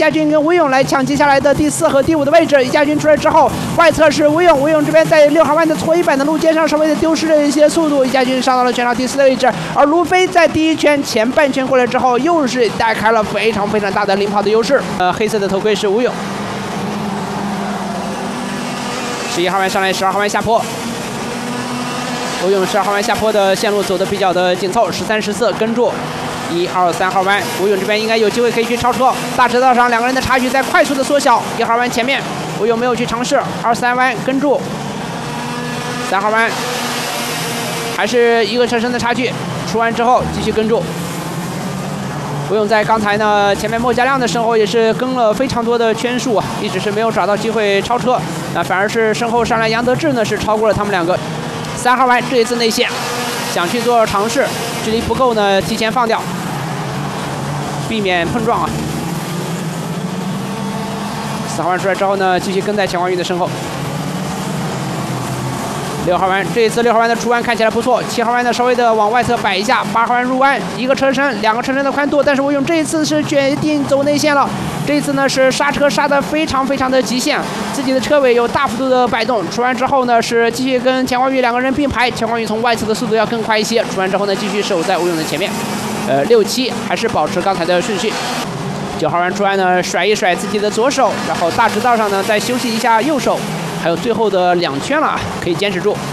家军跟吴勇来抢接下来的第4和第5的位置。一家军出来之后，外侧是吴勇，吴勇这边在6号弯的搓衣板的路肩上稍微的丢失了一些速度，一家军上到了全场第4的位置。而卢飞在第1圈前半圈过来之后，又是带开了非常大的领跑的优势。黑色的头盔是吴勇。11号弯上来，12号弯下坡。吴勇12号弯下坡的线路走的比较的紧凑，13、14跟住。1、2、3号弯，吴勇这边应该有机会可以去超车。大直道上两个人的差距在快速的缩小。1号弯前面，吴勇没有去尝试。2、3弯跟住。3号弯还是1个车身的差距，出弯之后继续跟住。吴勇在刚才呢前面莫家亮的身后也是跟了非常多的圈数啊，一直是没有找到机会超车。那反而是身后上来杨德志呢是超过了他们两个。3号弯这一次内线想去做尝试，距离不够呢提前放掉，避免碰撞啊。4号弯出来之后呢，继续跟在钱光裕的身后。6号弯这一次6号弯的出弯看起来不错，7号弯呢稍微的往外侧摆一下，8号弯入弯1个车身2个车身的宽度，但是吴勇这一次是决定走内线了。这一次呢是刹车刹得非常的极限，自己的车尾有大幅度的摆动。出弯之后呢是继续跟钱光裕两个人并排，钱光裕从外侧的速度要更快一些。出弯之后呢继续守在吴勇的前面，6、7还是保持刚才的顺序。9号弯出弯呢甩一甩自己的左手，然后大直道上呢再休息一下右手，还有最后的2圈了，可以坚持住。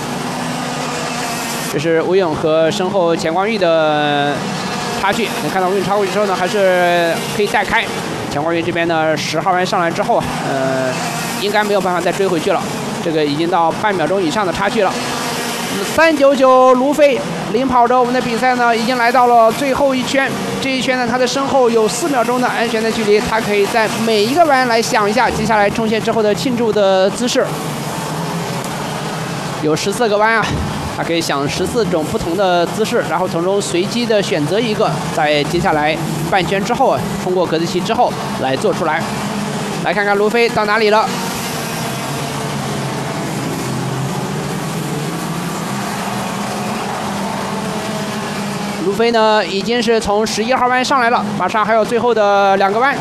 这是吴勇和身后钱光裕的差距，能看到吴勇超过去之后呢还是可以带开。钱光裕这边呢10号弯上来之后应该没有办法再追回去了，这个已经到半秒钟以上的差距了。399卢飞领跑着我们的比赛呢，已经来到了最后1圈。这一圈呢，他的身后有4秒钟的安全的距离，他可以在每一个弯来想一下接下来冲线之后的庆祝的姿势。有14个弯啊，他可以想14种不同的姿势，然后从中随机的选择一个，在接下来半圈之后啊，通过格子棋之后来做出来。来看看卢飞到哪里了。卢飞呢，已经是从11号弯上来了，马上还有最后的2个弯。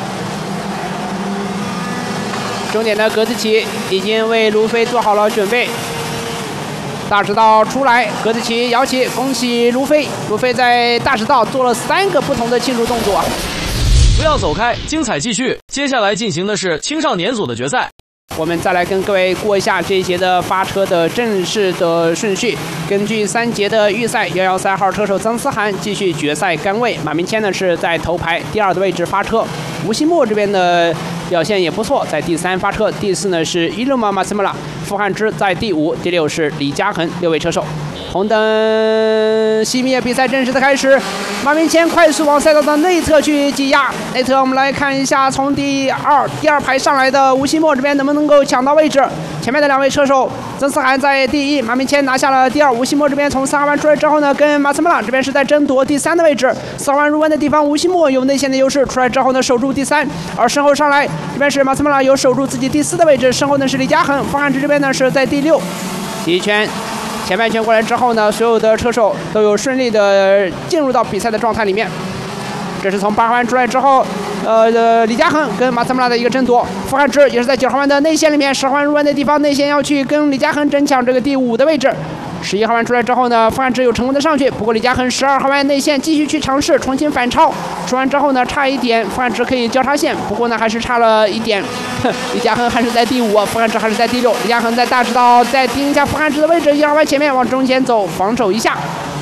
终点的格子棋已经为卢飞做好了准备。大直道出来，格子棋摇起，恭喜卢飞！卢飞在大直道做了3个不同的庆祝动作。 不要走开，精彩继续。接下来进行的是青少年组的决赛。 我们再来跟各位过一下这一节的发车的正式的顺序。根据3节的预赛，113号车手曾思涵继续决赛杆位，马明谦呢是在头排第2的位置发车。吴锡墨这边的表现也不错，在第3发车，第4呢是伊鲁马马斯穆拉，傅汉芝在第5，第6是李嘉恒，6位车手。红灯熄灭，比赛正式的开始。马明谦快速往赛道的内侧去挤压，内侧我们来看一下，从第二排上来的吴锡墨这边能不能够抢到位置。前面的2位车手，曾思涵在第1，马明谦拿下了第2。吴锡墨这边从3号弯出来之后呢，跟马斯穆拉这边是在争夺第3的位置。4号弯入弯的地方，吴锡墨有内线的优势，出来之后呢守住第3，而身后上来这边是马斯穆拉有守住自己第4的位置，身后呢是李嘉恒，方汉芝这边呢是在第6。第1圈。前半圈过来之后呢，所有的车手都有顺利的进入到比赛的状态里面。这是从8号弯出来之后，李嘉恒跟马斯穆拉的一个争夺。傅汉芝也是在9号弯的内线里面，10号弯入弯的地方内线要去跟李嘉恒争抢这个第5的位置。11号弯出来之后呢，傅汉芝有成功的上去，不过李嘉恒12号弯内线继续去尝试重新反超，出完之后呢差一点，傅汉芝可以交叉线，不过呢还是差了一点。李嘉恒还是在第5，傅汉芝还是在第6。李嘉恒在大直道再盯一下傅汉芝的位置，1号弯前面往中间走，防守一下，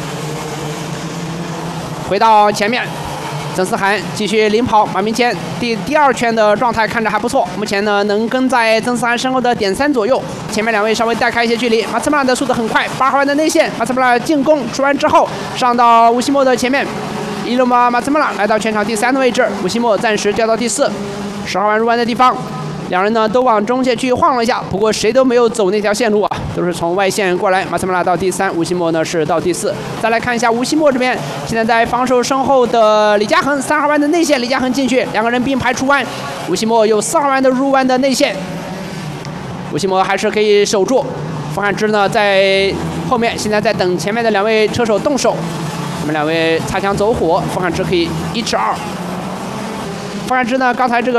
回到前面。曾思涵继续领跑，马明谦第2圈的状态看着还不错，目前呢能跟在曾思涵身后的点3左右，前面2位稍微带开一些距离。马斯穆拉的速度很快，8号弯的内线，马斯穆拉进攻出完之后上到吴锡墨的前面，伊鲁马斯穆拉来到全场第3的位置，吴锡墨暂时掉到第4。10号弯入弯的地方，两人呢都往中线去晃了一下，不过谁都没有走那条线路啊，都是从外线过来。马斯穆拉到第3，吴锡墨呢是到第4。再来看一下吴锡墨这边，现在在防守身后的李嘉恒，3号弯的内线，李嘉恒进去，两个人并排出弯。吴锡墨有4号弯的入弯的内线，吴锡墨还是可以守住。方汉芝呢在后面，现在在等前面的2位车手动手，我们2位擦枪走火，方汉芝可以1-2。方汉芝呢刚才这个